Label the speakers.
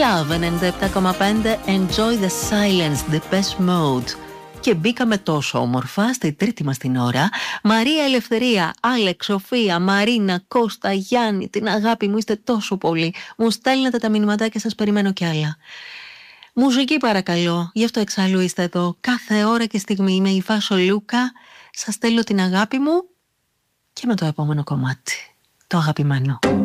Speaker 1: Love 97,5. Enjoy the silence, the best mode. Και μπήκαμε τόσο όμορφα στη τρίτη μας την ώρα. Μαρία, Ελευθερία, Άλεξ, Σοφία, Μαρίνα, Κώστα, Γιάννη, την αγάπη μου, είστε τόσο πολύ. Μου στέλνετε τα μηνυματάκια, σας περιμένω κι άλλα. Μουσική παρακαλώ, γι' αυτό εξάλλου είστε εδώ. Κάθε ώρα και στιγμή είμαι η Βάσο Λούκα. Σας στέλνω την αγάπη μου και με το επόμενο κομμάτι, το αγαπημένο.